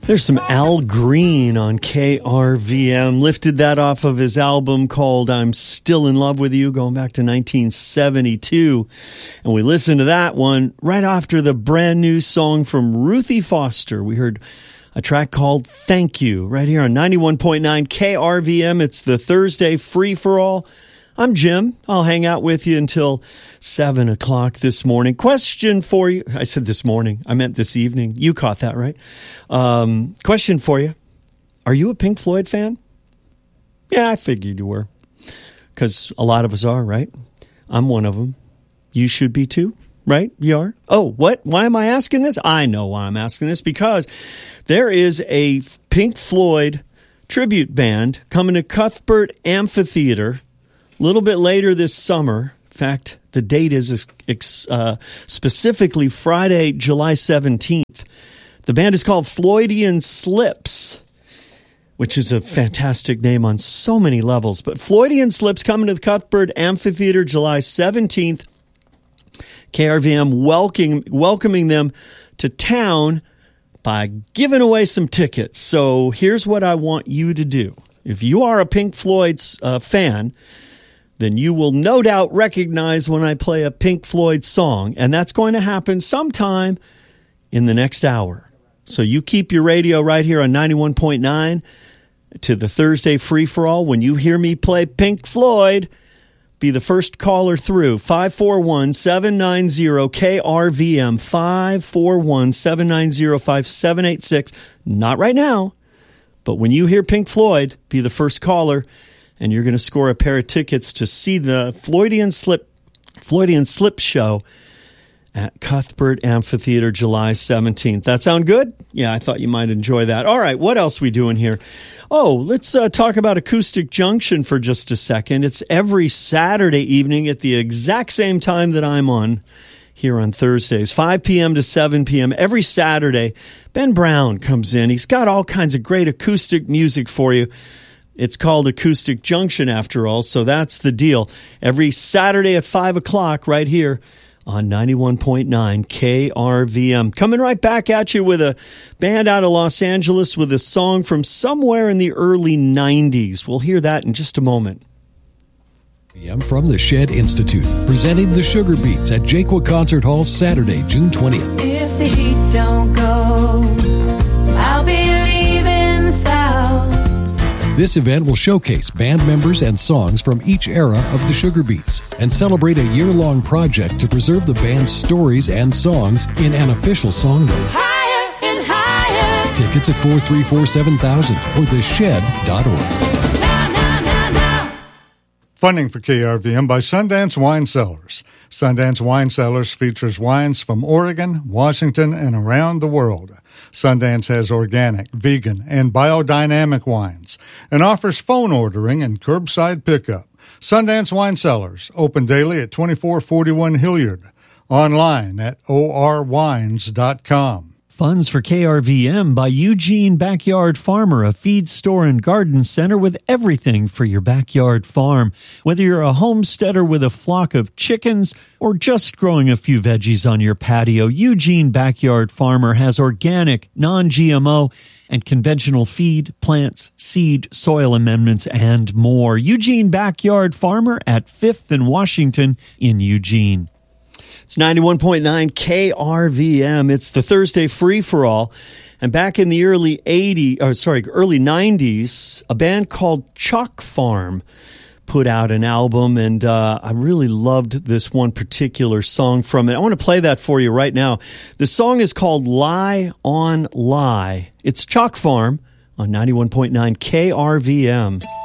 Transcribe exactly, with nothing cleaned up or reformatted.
There's some Al Green on K R V M. Lifted that off of his album called I'm Still in Love with You, going back to nineteen seventy-two. And we listened to that one right after the brand new song from Ruthie Foster. We heard a track called Thank You right here on ninety-one point nine K R V M. It's the Thursday free-for-all. I'm Jim. I'll hang out with you until seven o'clock this morning. Question for you. I said this morning. I meant this evening. You caught that, right? Um, question for you. Are you a Pink Floyd fan? Yeah, I figured you were. Because a lot of us are, right? I'm one of them. You should be too, right? You are? Oh, what? Why am I asking this? I know why I'm asking this. Because there is a Pink Floyd tribute band coming to Cuthbert Amphitheater a little bit later this summer. In fact, the date is uh, specifically Friday, July seventeenth. The band is called Floydian Slips, which is a fantastic name on so many levels. But Floydian Slips coming to the Cuthbert Amphitheater July seventeenth. K R V M welcoming, welcoming them to town by giving away some tickets. So here's what I want you to do. If you are a Pink Floyd uh, fan, then you will no doubt recognize when I play a Pink Floyd song, and that's going to happen sometime in the next hour. So you keep your radio right here on ninety-one point nine to the Thursday free-for-all. When you hear me play Pink Floyd, be the first caller through. five four one, seven nine zero, K R V M, five four one, seven nine zero, five seven eight six. Not right now, but when you hear Pink Floyd, be the first caller, and you're going to score a pair of tickets to see the Floydian Slip, Floydian Slip show at Cuthbert Amphitheater July seventeenth. That sound good? Yeah, I thought you might enjoy that. All right, what else we doing here? Oh, let's uh, talk about Acoustic Junction for just a second. It's every Saturday evening at the exact same time that I'm on here on Thursdays, five p.m. to seven p.m. every Saturday. Ben Brown comes in. He's got all kinds of great acoustic music for you. It's called Acoustic Junction, after all, so that's the deal. Every Saturday at five o'clock right here on ninety-one point nine K R V M. Coming right back at you with a band out of Los Angeles with a song from somewhere in the early nineties. We'll hear that in just a moment. I'm from the Shed Institute, presenting the Sugar Beats at Jaquet Concert Hall Saturday, June twentieth. If the heat don't go, I'll be leaving the South. This event will showcase band members and songs from each era of the Sugar Beats and celebrate a year-long project to preserve the band's stories and songs in an official songbook. Higher and higher. Tickets at four three four, seven thousand or the shed dot org. Now, now, now, now. Funding for K R V M by Sundance Wine Cellars. Sundance Wine Cellars features wines from Oregon, Washington, and around the world. Sundance has organic, vegan, and biodynamic wines and offers phone ordering and curbside pickup. Sundance Wine Cellars, open daily at twenty-four forty-one Hilliard. Online at O R wines dot com. Funds for K R V M by Eugene Backyard Farmer, a feed store and garden center with everything for your backyard farm. Whether you're a homesteader with a flock of chickens or just growing a few veggies on your patio, Eugene Backyard Farmer has organic, non-G M O, and conventional feed, plants, seed, soil amendments, and more. Eugene Backyard Farmer at fifth and Washington in Eugene. It's ninety-one point nine K R V M. It's the Thursday free-for-all. And back in the early eighties, or sorry, early nineties, a band called Chalk Farm put out an album, and uh, I really loved this one particular song from it. I want to play that for you right now. The song is called Lie on Lie. It's Chalk Farm on ninety-one point nine K R V M.